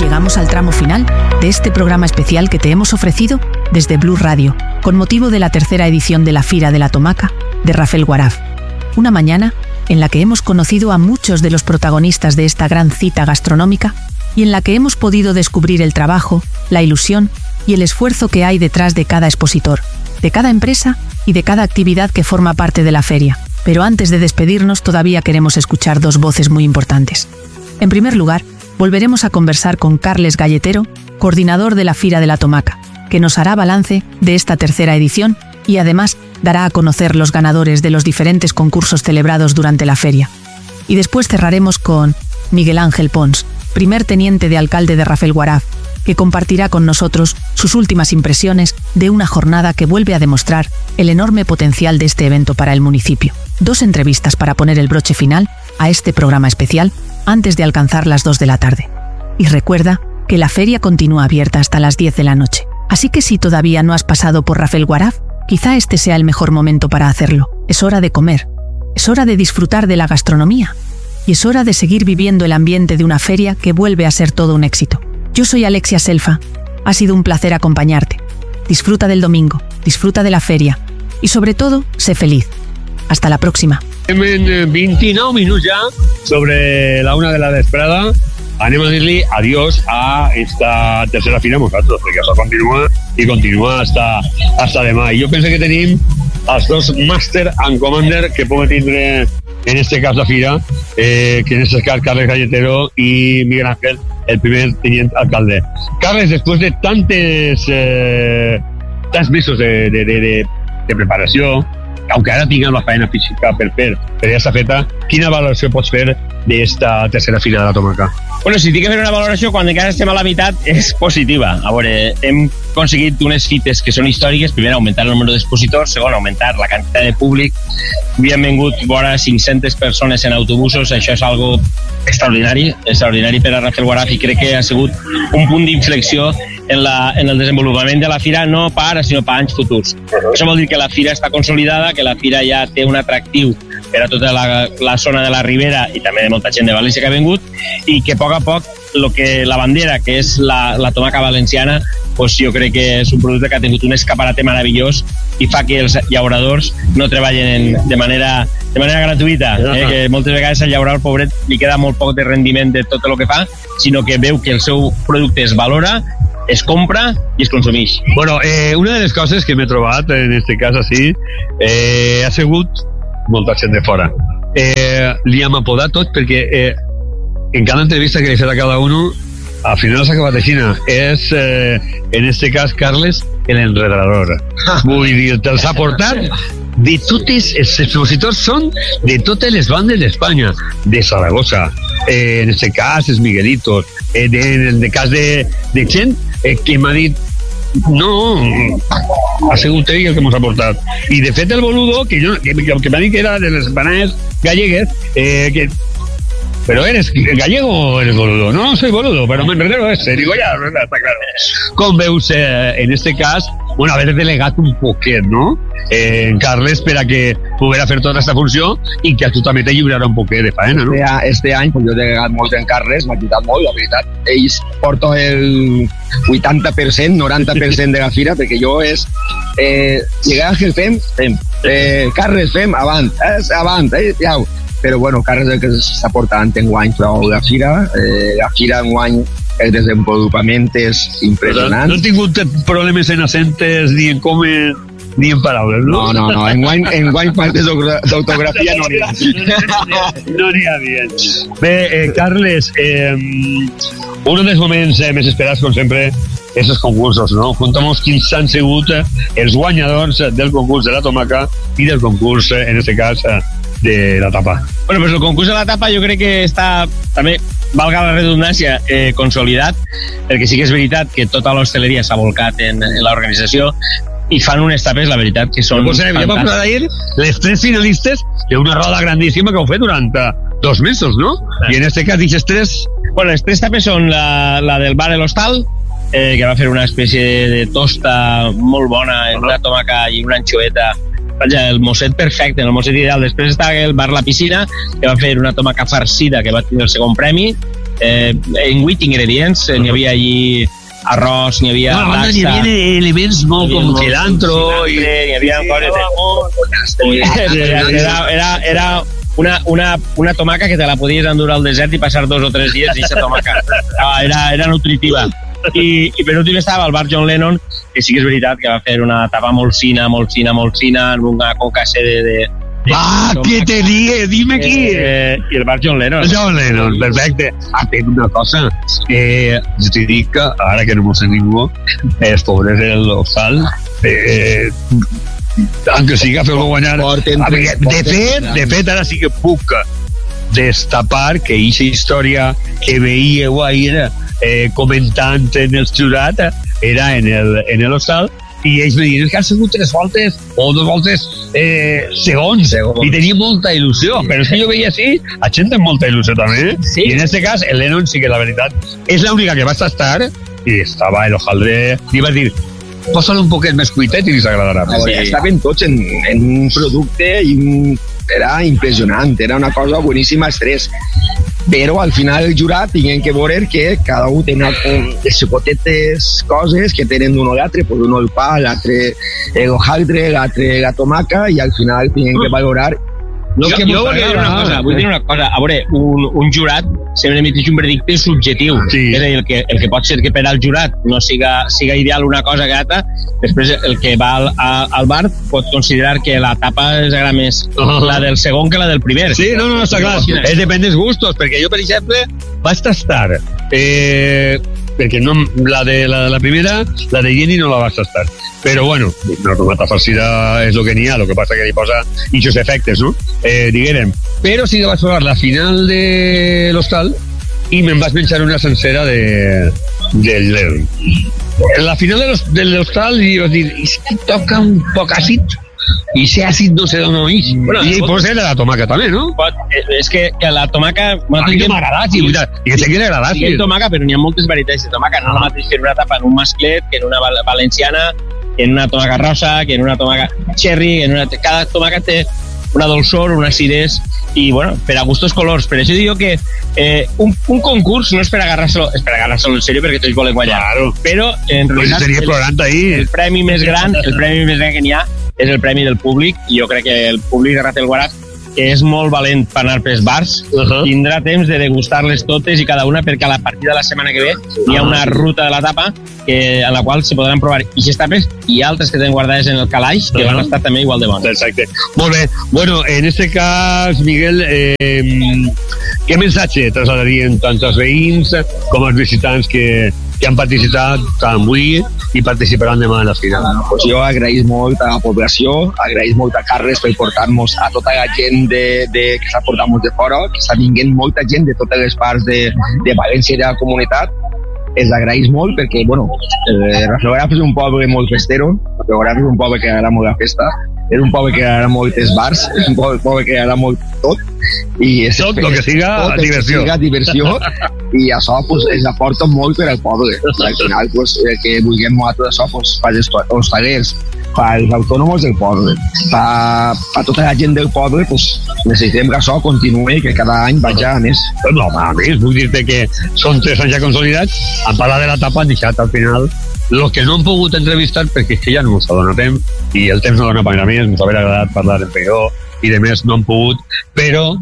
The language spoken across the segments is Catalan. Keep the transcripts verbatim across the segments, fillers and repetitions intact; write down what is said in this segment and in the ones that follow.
Llegamos al tramo final de este programa especial que te hemos ofrecido desde Blu Radio, con motivo de la tercera edición de la Fira de la Tomaca de Rafael Guaraf. Una mañana en la que hemos conocido a muchos de los protagonistas de esta gran cita gastronómica y en la que hemos podido descubrir el trabajo, la ilusión y el esfuerzo que hay detrás de cada expositor, de cada empresa y de cada actividad que forma parte de la feria. Pero antes de despedirnos todavía queremos escuchar dos voces muy importantes. En primer lugar, volveremos a conversar con Carles Galletero, coordinador de la Fira de la Tomaca, que nos hará balance de esta tercera edición y además dará a conocer los ganadores de los diferentes concursos celebrados durante la feria. Y después cerraremos con Miguel Ángel Pons, primer teniente de alcalde de Rafael Guaraf, que compartirá con nosotros sus últimas impresiones de una jornada que vuelve a demostrar el enorme potencial de este evento para el municipio. Dos entrevistas para poner el broche final a este programa especial antes de alcanzar las dos de la tarde. Y recuerda que la feria continúa abierta hasta las diez de la noche. Así que si todavía no has pasado por Rafael Guaraf, quizá este sea el mejor momento para hacerlo. Es hora de comer, es hora de disfrutar de la gastronomía y es hora de seguir viviendo el ambiente de una feria que vuelve a ser todo un éxito. Yo soy Alexia Selfa. Ha sido un placer acompañarte. Disfruta del domingo, disfruta de la feria y sobre todo, sé feliz. Hasta la próxima. En vint-i-nou minuts ja, sobre la una de la vesprada, anem a dir-li adiós a esta tercera fira amb vosaltres, perquè això continua i continua hasta, hasta demà. I jo penso que tenim els dos Master and Commander que poden tindre en este cas la fira, eh, que en este cas Carles Galletero y Miguel Ángel, el primer teniente alcalde. Carles, después de tantes eh, tants mesos de, de, de, de, de preparació, aunque ara tinguem la feina física per fer, per ja està feta, quina valoració pots fer d'esta tercera fira de la Tomaca? Bueno, si tinc que fer una valoració, quan encara estem a la meitat, és positiva. A veure, hem aconseguit unes fites que són històriques. Primer, augmentar el número d'expositors. Segon, augmentar la quantitat de públic. Havíem vengut vora cinc-centes persones en autobusos. Això és algo extraordinari, extraordinari per a Rafael Guaraf i crec que ha sigut un punt d'inflexió en, la, en el desenvolupament de la fira, no per ara, sinó per anys futurs. Això vol dir que la fira està consolidada, que la fira ja té un atractiu per a tota la, la zona de la Ribera i també de molta gent de València que ha vengut, i que a poc a poc lo que la bandera, que és la, la tomaca valenciana, pues jo crec que és un producte que ha tingut un escaparate meravellós i fa que els llauradors no treballen en, de, manera, de manera gratuïta, eh? Que moltes vegades al llaurador pobret li queda molt poc de rendiment de tot el que fa, sinó que veu que el seu producte es valora, es compra i es consumeix. Bueno, eh, una de les coses que m'he trobat en este cas així eh, ha sigut molta gent de fora. Eh, li hem apodat tot perquè eh, en cada entrevista que li he fet a cada uno al final s'ha acabat així. És, eh, en este cas, Carles, l'enredador. Vull dir, te'ls ha portat de totes, els expositors són de totes les bandes d'Espanya, de Saragossa, eh, en este cas, els Miguelitos, eh, de, en el cas de, de gent eh, que m'ha dit no, ha sigut ell el que mos ha portat. I de fet el boludo, que, jo, que, que m'ha dit que era de les empanades gallegues, eh, que pero eres gallego o eres boludo. No, soy boludo, pero me enredero ese. Digo, ya, está claro. Com veus, eh, en este cas, bueno, haver delegat un poquet, no? Eh, en Carles, per a que poguera fer tota aquesta funció i que a tu també te lliurarà un poquet de faena, no? Este, este any, pues, jo he delegat molt en Carles, m'ha ajudat molt, la veritat. Ells porto el vuitanta per cent, noranta per cent de la fira, perquè jo és... Eh, Miguel Ángel, fem, fem. Eh, Carles, fem, avant, eh, avant, eh, jau. Però bueno, Carles és el que s'està portant en guany prou la fira. Eh, la fira en guany, el desenvolupament és impressionant. No, no he tingut problemes en acentes ni en com ni en paraules, no? No, no, no. En guany, en guany partes d'autografia no n'hi ha. No n'hi ha bien. Bé, eh, Carles, eh, un dels moments eh, més esperats, com sempre, és els concursos, no? Contamos quins han sigut els guanyadors del concurs de la Tomaca i del concurs, en aquest cas, de la tapa. Bueno, pues el concurs de la tapa jo crec que està també, valga la redundància, eh, consolidat, perquè sí que és veritat que tota l'hostaleria s'ha volcat en, en l'organització i fan unes tapes, la veritat, que són pues, eh, fantàstiques. Ja vam dir les tres finalistes d'una roda grandíssima que heu fet durant dos mesos, no? Sí. I en este cas dices tres... Bueno, les tres tapes són la, la del bar de l'Hostal, eh, que va fer una espècie de tosta molt bona, en una tomaca i una anxoeta, vaja, el mosset perfecte, el mosset ideal. Després està el bar La Piscina, que va fer una tomaca farcida, que va tenir el segon premi, eh, en vuit ingredients, n'hi havia allí arròs, n'hi havia no, dassa, n'hi havia elements molt com cilantro i n'hi havia coses de... era, era, era una, una, una tomaca que te la podies endur al desert i passar dos o tres dies i aquesta tomaca era, era nutritiva. I, i per últim estava el bar John Lennon, que sí que és veritat que va fer una tapa molt fina, molt fina, molt fina, en una concasse de... de, de ah, què te digue, dime qui eh, i el bar John Lennon John Lennon, perfecte. Ah, té una cosa eh, jo t'hi dic que ara que no m'ho sé ningú els pobres del hostal eh, aunque siga feu-lo guanyar de fet, de fet ara sí que puc destapar que aquesta història que veieu ahir eh, comentant en el jurat era en el, en el hostal i ells me diuen que han sigut tres voltes o dues voltes eh, segons, segons i tenia molta il·lusió, però és que jo veia així a gent amb molta il·lusió també sí. I en este cas el Lennon sí que la veritat és l'única que va estar i estava el hojaldre i va dir posa-lo un poquet més cuitet i li s'agradarà sí. Estaven tots en, en un producte i un, era impressionant, era una cosa boníssima els tres però al final el jurat tinguem que veure que cada un té les xicotetes coses que tenen d'un o l'altre, pues un el pa, l'altre el hojaldre, l'altre la tomaca i al final tinguem que valorar no, jo, jo vull dir una cosa, vull dir una cosa a veure, un, un jurat sempre emeteix un veredicte subjectiu sí. És a dir, el que, el que pot ser que per al jurat no siga, siga ideal una cosa que altra després el que va al, a, al bar pot considerar que la tapa és agrada més uh-huh. la del segon que la del primer sí, no, no, està clar, és depèn dels gustos perquè jo per exemple vaig tastar eh, perquè no, la, de, la de la primera la de Jenny no la vaig tastar però bueno, la tomata farcida és el que n'hi ha, el que passa que li posa ixos efectes, no? Eh, diguérem. Però sí que vaig provar la final de l'hostal i me'n vaig menjar una sencera de, del Lennon. La final de l'hostal i vaig dir, és que toca un poc àcid i si àcid no sé d'on no és. Bueno, I pot ser la tomaca també, no? Pot, és que, que la tomaca... A mi no m'agrada, sí, i que sé que l'agrada. Sí, tomaca, però n'hi ha moltes varietats de tomaca. No la mateix que en una tapa en un masclet, que en una valenciana, que en una tomaca rosa, que en una tomaca cherry, en una... cada tomaca té una dolçor, una acidez i, bueno, per a gustos colors. Per això dic que eh, un, un concurs no és per agarrar-se-lo, és per agarrar-se-lo en sèrio perquè tots volen guanyar. Claro. Però, en realitat, el, el premi més gran, el premi més gran que n'hi ha és el premi del públic i jo crec que el públic de Rafael Guaraf que és molt valent per anar pels bars uh-huh. tindrà temps de degustar-les totes i cada una perquè a la partir de la setmana que ve hi ha una ruta de la tapa que, en la qual se podran provar ixes tapes i altres que tenen guardades en el calaix que uh-huh. van estar també igual de bones. Exacte. Molt bé. Bueno, en este cas, Miguel, eh, què missatge traslladarien tant als veïns com als visitants que, que han participat avui i participaran demà a la final? Bueno, pues jo agraïs molt a la població, agraïs molt a Carles per portar-nos a tota la gent de, de, que s'ha portat de fora, que està vinguent molta gent de totes les parts de, de València i de la comunitat. Els agraïs molt perquè, bueno, eh, Rafael Guaraf és un poble molt festero, Rafael Guaraf és un poble que agrada molt la festa, és un poble que agrada molt els bars, és un poble, poble que agrada molt tot, i és tot el que siga tot diversió, que siga diversió i això pues, ens aporta molt per al poble. Al final pues, el que vulguem tot això pues, per als hostalers, per als autònoms del poble, per, per tota la gent del poble pues, necessitem que això continuï i que cada any vagi a més. No, a més, vull dir-te que són tres anys ja consolidats, han parlat de la tapa, han deixat al final els que no han pogut entrevistar perquè és que ja no ens dona temps i el temps no dona per a més, ens hauria agradat parlar en Peó i de més no han pogut, però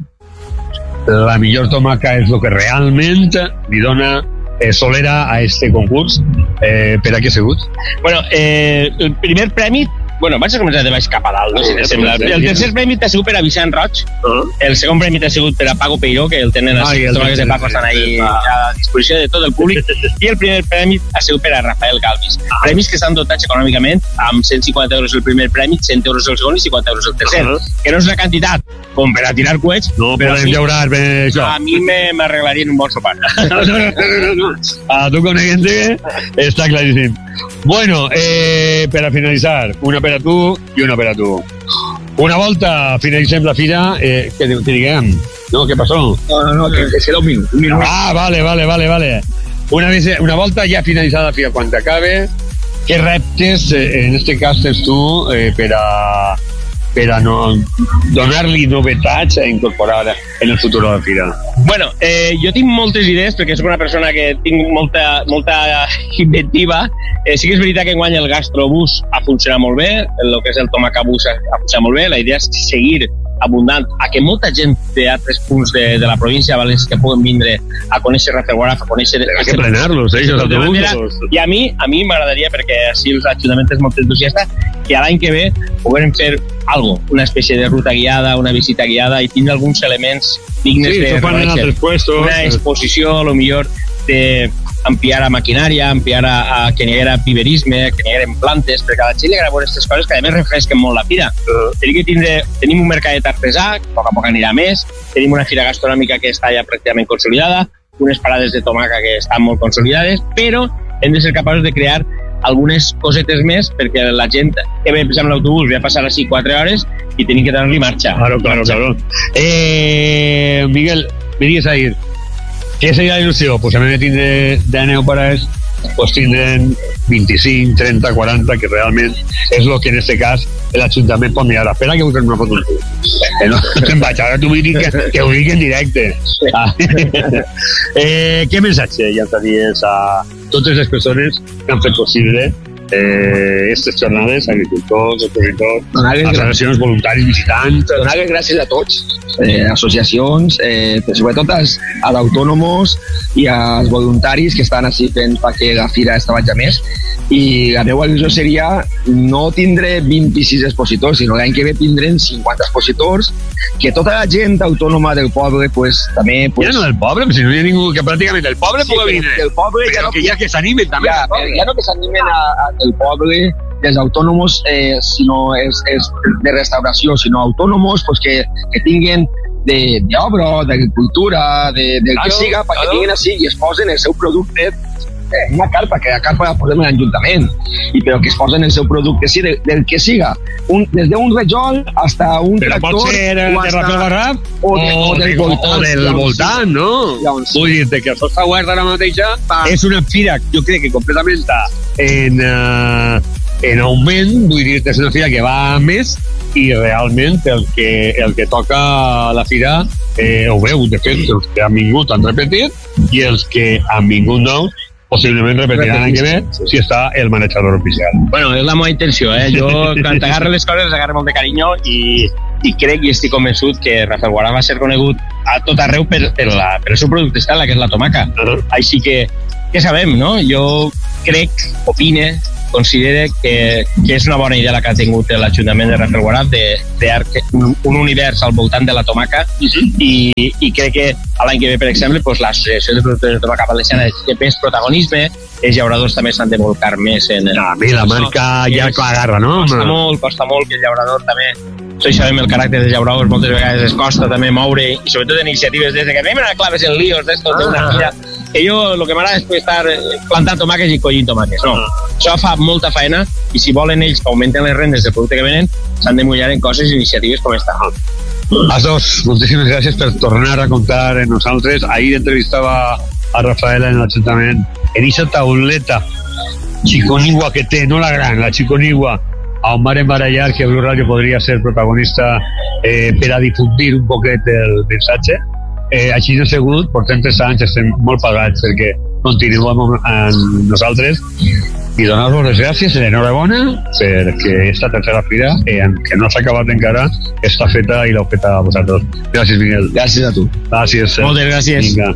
la millor tomaca és el que realment li dona eh, solera a este concurs. Eh, per a què ha sigut? Bueno, eh, el primer premi bueno, vaig a començar de baix cap a dalt, no sé si sembla. El tercer premi t'ha sigut per a Vicent Roig, uh-huh. el segon premi t'ha sigut per a Paco Peiró, que el tenen les tomaques de Paco estan ahí a disposició de tot el públic, i el primer premi ha sigut per a Rafael Galvis. Premis que estan dotats econòmicament amb cent cinquanta euros el primer premi, cent euros el segon i cinquanta euros el tercer, uh-huh. que no és una quantitat com per a tirar coets, no, però a, mi, això. a mi m'arreglarien un bon sopar. no, no, no, no. A tu coneixent-te està claríssim. Bueno, eh, per a finalitzar, una per a tu i una per a tu. Una volta finalitzem la fira, eh, que, que diguem, no, què passó? No, no, no, que, que serà un minut, un minut. Ah, vale, vale, vale, vale. Una, vez, una volta ja finalitzada la fira, quan acabe, què reptes, eh, en este cas, tens tu, eh, per a per a no donar-li novetats a incorporar en el futur de la fira? Bueno, eh, jo tinc moltes idees perquè soc una persona que tinc molta, molta inventiva. Eh, sí que és veritat que enguany el gastrobús ha funcionat molt bé, el que és el tomacabús ha, ha funcionat molt bé. La idea és seguir abundant a que molta gent de altres punts de, de la província de València que puguen vindre a conèixer Rafelguaraf, a conèixer... Hay que plenar-los, eh, els autobusos. I a mi, a mi m'agradaria, perquè així els ajuntaments és molt entusiasta, que a l'any que ve puguem fer algo, una espècie de ruta guiada, una visita guiada i tindre alguns elements dignes sí, de reconèixer. Una exposició, a lo millor, de ampliar a maquinària, ampliar a, a que n'hi haguera piberisme, que n'hi haguera plantes, perquè a la gent li agrada veure aquestes coses que a més refresquen molt la fira. Uh. Tenim que tindre, tenim un mercadet artesà, que a poc a poc anirà més, tenim una fira gastronòmica que està ja pràcticament consolidada, unes parades de tomaca que estan molt consolidades, però hem de ser capaços de crear algunes cosetes més perquè la gent que ve amb l'autobús ve a passar així quatre hores i tenim que donar-li marxa. Claro, claro, claro. Eh, Miguel, venies a ir. Què seria la il·lusió? Pues a mi de tindre de neopares pues tindren vint-i-cinc, trenta, quaranta, que realment és el que en aquest cas l'Ajuntament pot mirar. Espera que busquem una foto. Eh, no, te'n vaig, ara t'ho vull dir que, que ho digui en directe. Ah. eh, què missatge llançaries a totes les persones que han fet possible eh, aquestes jornades, agricultors, opositors, associacions, voluntaris, visitants... Donar les gràcies a tots, eh, associacions, eh, sobretot als, als autònoms i als voluntaris que estan així fent perquè la fira esta vaja més. I la meva il·lusió seria no tindre vint-i-sis expositors, sinó l'any que ve tindrem cinquanta expositors, que tota la gent autònoma del poble pues, també... Pues... Ja no del poble, si no hi ha ningú que pràcticament del poble sí, pugui vindre. Del poble però ja no, que ja que s'animen també. Ja, ja no que s'animen a, a, del poble, dels autònoms, eh, sinó és, és de restauració, sinó autònoms pues, que, que tinguin d'obra, d'agricultura, de, del claro, que siga, perquè claro. Tinguin així i es posen el seu producte en una carpa, que la carpa la posem a l'Ajuntament, i però que es posen el seu producte, sí, del, del que siga, un, des d'un rajol hasta un però tractor... Però pot ser el de Rafelguaraf o, de, o, o del voltant. O del voltant, no? Sí. Vull dir-te que el Sosta Huerta ara mateixa és una fira, jo crec que completament està en, uh, en augment, vull dir-te, és una fira que va més i realment el que, el que toca a la fira eh, ho veu, de fet, els que han vingut han repetit i els que han vingut nous possiblement repetiran l'any que ve si està el manejador oficial. Bueno, és la meva intenció, eh? Jo quan t'agarro les coses les agarro molt de carinyo i, i crec i estic convençut que Rafelguaraf va ser conegut a tot arreu per, per, la, per el seu producte estel, que és la tomaca. Uh-huh. Així que, què sabem, no? Jo crec, opine, considere que, que és una bona idea la que ha tingut l'Ajuntament de Rafelguaraf de crear un, un univers al voltant de la tomaca uh-huh. i, i crec que l'any que ve, per exemple, pues, l'Associació de Productors de Tomaca Valenciana té més protagonisme, els llauradors també s'han de volcar més en... A mi la marca ja l'agarra, no? Costa molt, costa molt que el llaurador també... Tots sabem el caràcter dels llauradors, moltes vegades es costa també moure, i sobretot en iniciatives des de que anem a claves en líos d'estos ah. d'una fira, que jo el que m'agrada és estar plantant tomàquets i collint tomàquets. No, ah. això fa molta feina, i si volen ells que augmenten les rendes del producte que venen, s'han de mullar en coses i iniciatives com esta. Els dos, moltíssimes gràcies per tornar a comptar en nosaltres. Ahir entrevistava a Rafaela en l'Ajuntament en aquesta tauleta Chiconigua que té, no la gran, la Chiconigua, on van embarallar que Blue Radio podria ser protagonista eh, per a difundir un poquet el missatge. Eh, així no ha sigut, portem tres anys, estem molt pagats perquè continuem amb nosaltres i donar-vos les gràcies i l'enhorabona perquè aquesta tercera fira, eh, que no s'ha acabat encara, està feta i l'heu feta a vosaltres. Gràcies, Miguel. Gràcies a tu. Gràcies. Moltes gràcies. Vinga.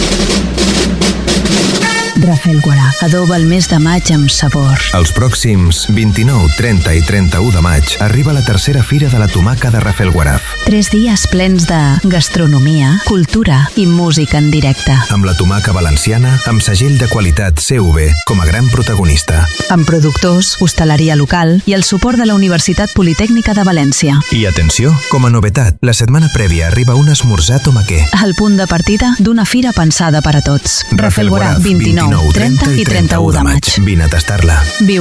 Rafelguaraf adoba el mes de maig amb sabor. Els pròxims vint-i-nou, trenta i trenta-u de maig arriba la tercera fira de la tomaca de Rafelguaraf. Tres dies plens de gastronomia, cultura i música en directe. Amb la tomaca valenciana amb segell de qualitat C V com a gran protagonista. Amb productors, hostaleria local i el suport de la Universitat Politècnica de València. I atenció, com a novetat, la setmana prèvia arriba un esmorzar tomaquer. El punt de partida d'una fira pensada per a tots. Rafelguaraf, vint-i-nou, trenta i trenta-u de maig. Vine a tastar-la. Viu